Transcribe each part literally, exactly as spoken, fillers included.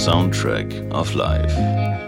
Soundtrack of Life.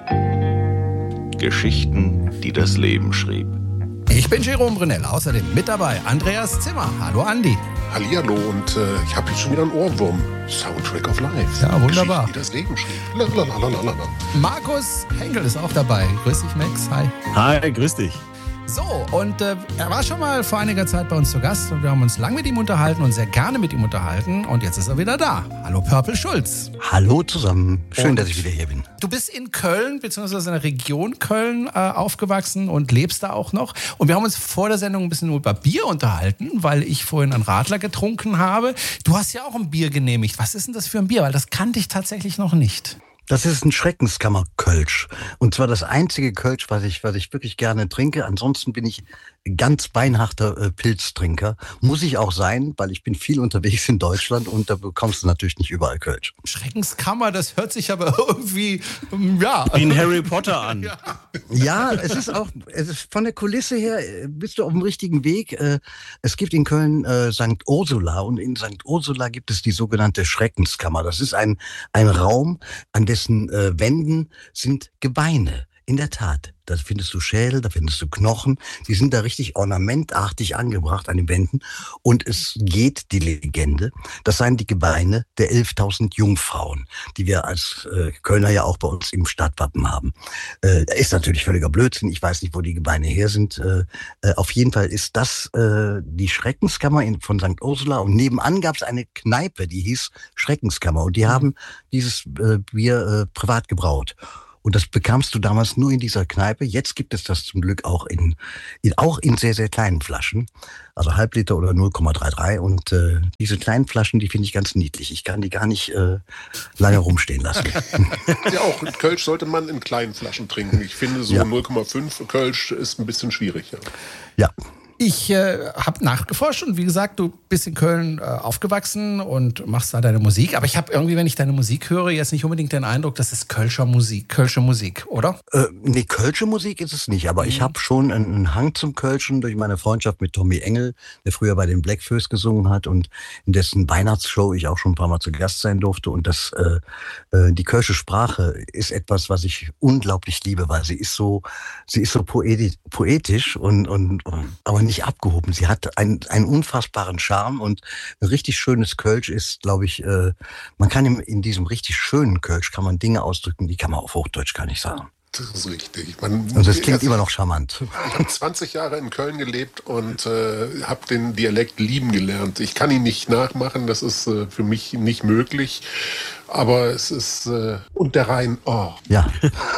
Geschichten, die das Leben schrieb. Ich bin Jerome Brunel, außerdem mit dabei Andreas Zimmer. Hallo Andi. Hallihallo und äh, ich habe jetzt schon wieder einen Ohrwurm. Soundtrack of Life. Ja, wunderbar. Geschichten, die das Leben schrieb. Lalalala. Markus Henkel ist auch dabei. Grüß dich, Max. Hi. Hi, grüß dich. So, und äh, er war schon mal vor einiger Zeit bei uns zu Gast und wir haben uns lang mit ihm unterhalten und sehr gerne mit ihm unterhalten. Und jetzt ist er wieder da. Hallo, Purple Schulz. Hallo zusammen. Schön, und dass ich wieder hier bin. Du bist in Köln, beziehungsweise in der Region Köln äh, aufgewachsen und lebst da auch noch. Und wir haben uns vor der Sendung ein bisschen über Bier unterhalten, weil ich vorhin einen Radler getrunken habe. Du hast ja auch ein Bier genehmigt. Was ist denn das für ein Bier? Weil das kannte ich tatsächlich noch nicht. Das ist ein Schreckenskammer-Kölsch. Und zwar das einzige Kölsch, was ich, was ich wirklich gerne trinke. Ansonsten bin ich ganz beinharter äh, Pilztrinker. Muss ich auch sein, weil ich bin viel unterwegs in Deutschland und da bekommst du natürlich nicht überall Kölsch. Schreckenskammer, das hört sich aber irgendwie, ja. Wie ein Harry Potter an. Ja. Ja, es ist auch, es ist von der Kulisse her, bist du auf dem richtigen Weg. Äh, Es gibt in Köln äh, Sankt Ursula und in Sankt Ursula gibt es die sogenannte Schreckenskammer. Das ist ein, ein Raum, an dessen äh, Wänden sind Gebeine. In der Tat, da findest du Schädel, da findest du Knochen, die sind da richtig ornamentartig angebracht an den Wänden. Und es geht die Legende, das seien die Gebeine der elftausend Jungfrauen, die wir als äh, Kölner ja auch bei uns im Stadtwappen haben. Äh, ist natürlich völliger Blödsinn, ich weiß nicht, wo die Gebeine her sind. Äh, äh, auf jeden Fall ist das äh, die Schreckenskammer in, von Sankt Ursula und nebenan gab es eine Kneipe, die hieß Schreckenskammer und die mhm. haben dieses äh, Bier äh, privat gebraut. Und das bekamst du damals nur in dieser Kneipe. Jetzt gibt es das zum Glück auch in, in auch in sehr, sehr kleinen Flaschen. Also Halbliter oder null Komma dreiunddreißig. Und äh, diese kleinen Flaschen, die finde ich ganz niedlich. Ich kann die gar nicht äh, lange rumstehen lassen. Ja, auch Kölsch sollte man in kleinen Flaschen trinken. Ich finde so ja. null Komma fünf Kölsch ist ein bisschen schwierig. Ja. Ja. Ich äh, habe nachgeforscht und wie gesagt, du bist in Köln äh, aufgewachsen und machst da deine Musik. Aber ich habe irgendwie, wenn ich deine Musik höre, jetzt nicht unbedingt den Eindruck, das ist Kölscher Musik, Kölsche Musik, oder? Äh, nee, Kölsche Musik ist es nicht. Aber mhm. ich habe schon einen, einen Hang zum Kölschen durch meine Freundschaft mit Tommy Engel, der früher bei den Blackfoes gesungen hat und in dessen Weihnachtsshow ich auch schon ein paar Mal zu Gast sein durfte. Und das, äh, äh, die Kölsche Sprache ist etwas, was ich unglaublich liebe, weil sie ist so, sie ist so poetisch, poetisch und, und, und aber nicht abgehoben. Sie hat einen, einen unfassbaren Charme und ein richtig schönes Kölsch ist, glaube ich, äh, man kann in, in diesem richtig schönen Kölsch kann man Dinge ausdrücken, die kann man auf Hochdeutsch gar nicht sagen. Das ist richtig. Man, und das klingt immer noch charmant. Ich habe zwanzig Jahre in Köln gelebt und äh, habe den Dialekt lieben gelernt. Ich kann ihn nicht nachmachen, das ist äh, für mich nicht möglich. Aber es ist... Äh, und der Rhein, oh. Ja.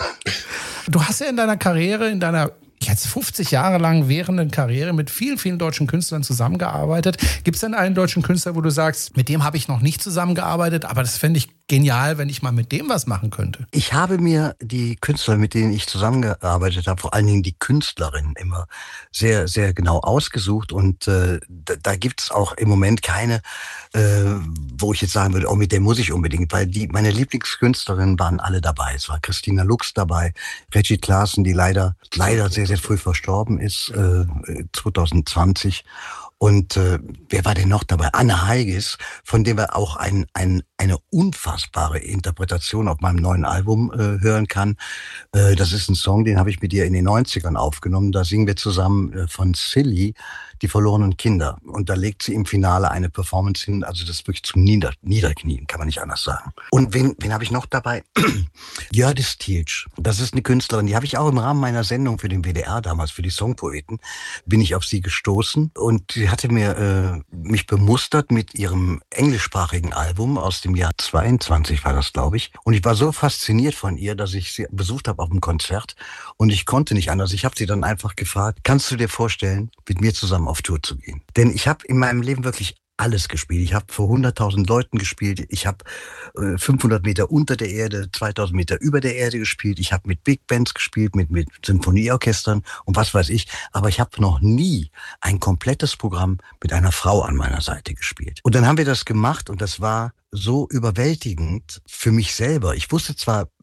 Du hast ja in deiner Karriere, in deiner jetzt fünfzig Jahre lang währenden Karriere mit vielen, vielen deutschen Künstlern zusammengearbeitet. Gibt es denn einen deutschen Künstler, wo du sagst, mit dem habe ich noch nicht zusammengearbeitet, aber das fände ich genial, wenn ich mal mit dem was machen könnte? Ich habe mir die Künstler, mit denen ich zusammengearbeitet habe, vor allen Dingen die Künstlerinnen immer sehr, sehr genau ausgesucht und äh, da, da gibt es auch im Moment keine, äh, wo ich jetzt sagen würde, oh, mit der muss ich unbedingt, weil die meine Lieblingskünstlerinnen waren alle dabei. Es war Christina Lux dabei, Reggie Klaassen, die leider, leider sehr, sehr früh verstorben ist, äh, zwanzig zwanzig. Und äh, wer war denn noch dabei? Anne Heigis, von dem wir auch ein, ein, eine unfassbare Interpretation auf meinem neuen Album äh, hören kann. Äh, das ist ein Song, den habe ich mit ihr in den neunzigern aufgenommen. Da singen wir zusammen äh, von Silly, die verlorenen Kinder. Und da legt sie im Finale eine Performance hin, also das wirklich zum Nieder- Niederknien, kann man nicht anders sagen. Und wen, wen habe ich noch dabei? Jördis Tilch. Das ist eine Künstlerin, die habe ich auch im Rahmen meiner Sendung für den W D R damals, für die Songpoeten, bin ich auf sie gestoßen. Und sie hatte mir äh, mich bemustert mit ihrem englischsprachigen Album aus dem Jahr zweiundzwanzig war das, glaube ich. Und ich war so fasziniert von ihr, dass ich sie besucht habe auf einem Konzert. Und ich konnte nicht anders. Ich habe sie dann einfach gefragt, kannst du dir vorstellen, mit mir zusammen auf Tour zu gehen? Denn ich habe in meinem Leben wirklich alles gespielt. Ich habe vor hunderttausend Leuten gespielt. Ich habe äh, fünfhundert Meter unter der Erde, zweitausend Meter über der Erde gespielt. Ich habe mit Big Bands gespielt, mit, mit Sinfonieorchestern und was weiß ich. Aber ich habe noch nie ein komplettes Programm mit einer Frau an meiner Seite gespielt. Und dann haben wir das gemacht und das war so überwältigend für mich selber. Ich wusste zwar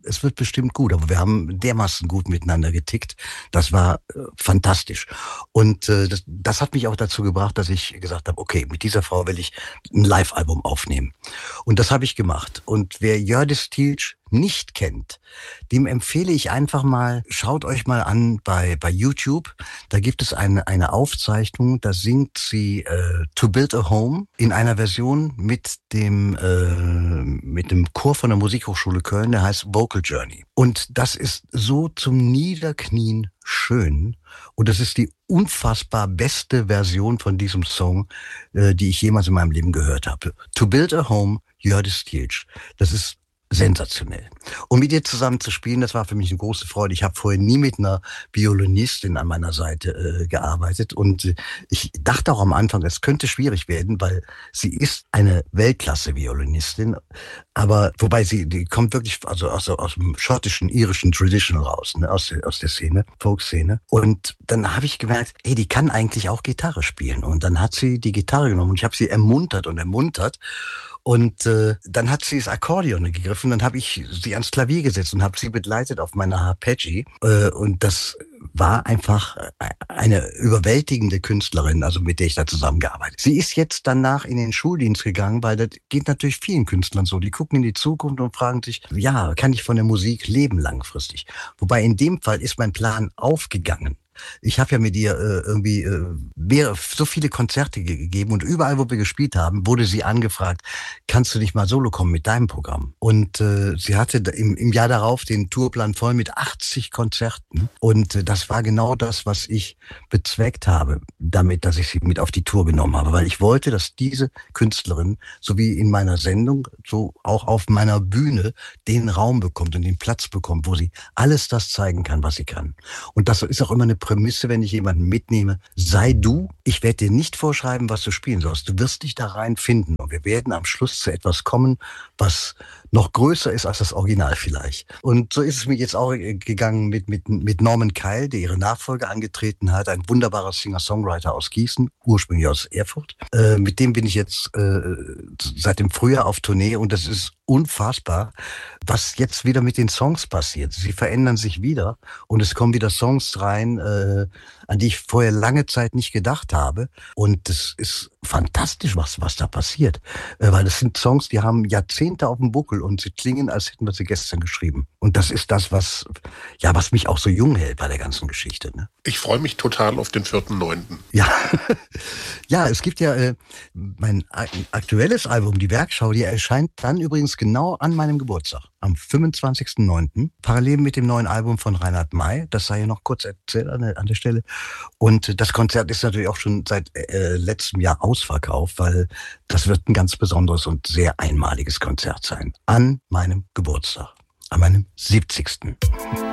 es wird bestimmt gut. Aber wir haben dermaßen gut miteinander getickt. Das war äh, fantastisch. Und äh, das, das hat mich auch dazu gebracht, dass ich gesagt habe, okay, mit dieser Frau will ich ein Live-Album aufnehmen. Und das habe ich gemacht. Und wer Hjördis Tilch nicht kennt, dem empfehle ich einfach mal, schaut euch mal an bei bei YouTube. Da gibt es eine eine Aufzeichnung, da singt sie äh, To Build a Home in einer Version mit dem äh, mit dem Chor von der Musikhochschule Köln, der heißt Vocal Journey. Und das ist so zum Niederknien schön. Und das ist die unfassbar beste Version von diesem Song, äh, die ich jemals in meinem Leben gehört habe. To Build a Home, Hjördis Tilch. Das ist sensationell. Und mit ihr zusammen zu spielen, das war für mich eine große Freude. Ich habe vorher nie mit einer Violinistin an meiner Seite äh, gearbeitet und äh, ich dachte auch am Anfang, es könnte schwierig werden, weil sie ist eine Weltklasse-Violinistin, aber wobei sie, die kommt wirklich also aus, aus dem schottischen, irischen Traditional raus, ne, aus, der, aus der Szene, Folk-Szene. Und dann habe ich gemerkt, ey, die kann eigentlich auch Gitarre spielen. Und dann hat sie die Gitarre genommen und ich habe sie ermuntert und ermuntert. Und äh, dann hat sie das Akkordeon gegriffen, dann habe ich sie ans Klavier gesetzt und habe sie begleitet auf meiner Arpeggi. Äh, und das war einfach eine überwältigende Künstlerin, also mit der ich da zusammengearbeitet. Sie ist jetzt danach in den Schuldienst gegangen, weil das geht natürlich vielen Künstlern so. Die gucken in die Zukunft und fragen sich, ja, kann ich von der Musik leben langfristig? Wobei in dem Fall ist mein Plan aufgegangen. Ich habe ja mit ihr äh, irgendwie äh, mehr, so viele Konzerte ge- gegeben und überall, wo wir gespielt haben, wurde sie angefragt, kannst du nicht mal solo kommen mit deinem Programm? Und äh, sie hatte im, im Jahr darauf den Tourplan voll mit achtzig Konzerten und äh, das war genau das, was ich bezweckt habe, damit, dass ich sie mit auf die Tour genommen habe, weil ich wollte, dass diese Künstlerin, so wie in meiner Sendung, so auch auf meiner Bühne den Raum bekommt und den Platz bekommt, wo sie alles das zeigen kann, was sie kann. Und das ist auch immer eine Prämisse, wenn ich jemanden mitnehme, sei du, ich werde dir nicht vorschreiben, was du spielen sollst. Du wirst dich da rein finden und wir werden am Schluss zu etwas kommen, was noch größer ist als das Original vielleicht. Und so ist es mir jetzt auch gegangen mit, mit, mit Norman Keil, der ihre Nachfolge angetreten hat, ein wunderbarer Singer-Songwriter aus Gießen, ursprünglich aus Erfurt. Äh, mit dem bin ich jetzt äh, seit dem Frühjahr auf Tournee und das ist unfassbar, was jetzt wieder mit den Songs passiert. Sie verändern sich wieder und es kommen wieder Songs rein, äh, an die ich vorher lange Zeit nicht gedacht habe. Und das ist fantastisch, was, was da passiert. Äh, weil das sind Songs, die haben Jahrzehnte auf dem Buckel und sie klingen, als hätten wir sie gestern geschrieben. Und das ist das, was, ja, was mich auch so jung hält bei der ganzen Geschichte. Ne? Ich freue mich total auf den vierten neunten Ja, ja, es gibt ja äh, mein aktuelles Album, die Werkschau, die erscheint dann übrigens genau an meinem Geburtstag, am fünfundzwanzigsten neunten parallel mit dem neuen Album von Reinhard May. Das sei ja noch kurz erzählt an der, an der Stelle. Und das Konzert ist natürlich auch schon seit äh, letztem Jahr ausverkauft, weil das wird ein ganz besonderes und sehr einmaliges Konzert sein. An meinem Geburtstag, an meinem siebzigsten